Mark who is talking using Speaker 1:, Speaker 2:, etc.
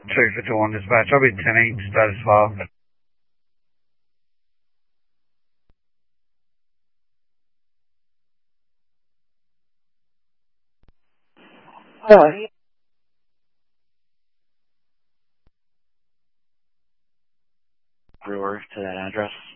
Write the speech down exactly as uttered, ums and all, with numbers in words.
Speaker 1: two for two on dispatch. I'll be ten eight, status five.
Speaker 2: Hello. Brewer to that address.